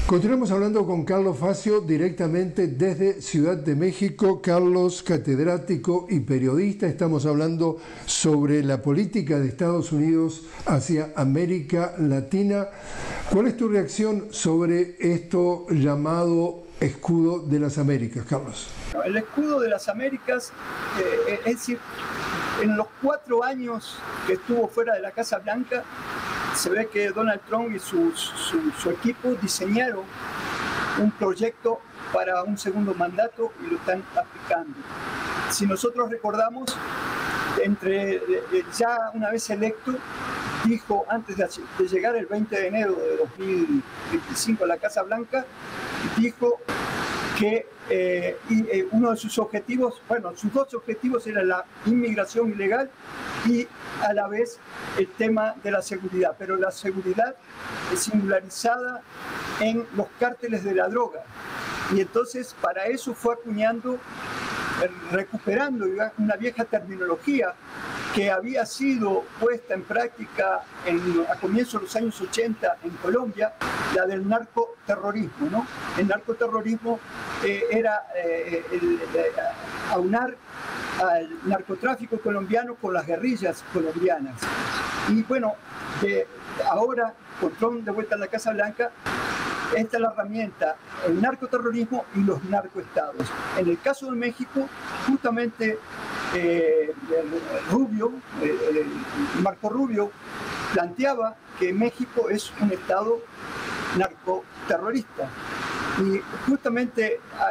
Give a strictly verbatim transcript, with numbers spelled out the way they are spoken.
Continuamos hablando con Carlos Facio directamente desde Ciudad de México. Carlos, catedrático y periodista, estamos hablando sobre la política de Estados Unidos hacia América Latina. ¿Cuál es tu reacción sobre esto llamado escudo de las Américas, Carlos? El escudo de las Américas, eh, es decir, en los cuatro años que estuvo fuera de la Casa Blanca, se ve que Donald Trump y su, su, su equipo diseñaron un proyecto para un segundo mandato y lo están aplicando. Si nosotros recordamos, entre, ya una vez electo, dijo antes de, de llegar el veinte de enero de dos mil veinticinco a la Casa Blanca, dijo que eh, y, eh, uno de sus objetivos, bueno, sus dos objetivos eran la inmigración ilegal y a la vez el tema de la seguridad, pero la seguridad es singularizada en los cárteles de la droga. Y entonces para eso fue acuñando, recuperando una vieja terminología que había sido puesta en práctica en, a comienzos de los años ochenta en Colombia, la del narcoterrorismo, ¿no? El narcoterrorismo eh, era eh, el, el, aunar al narcotráfico colombiano con las guerrillas colombianas. Y bueno, de, ahora, con Trump de vuelta a la Casa Blanca, esta es la herramienta, el narcoterrorismo y los narcoestados. En el caso de México, justamente eh, Rubio, eh, Marco Rubio, planteaba que México es un estado narcoterrorista. Y justamente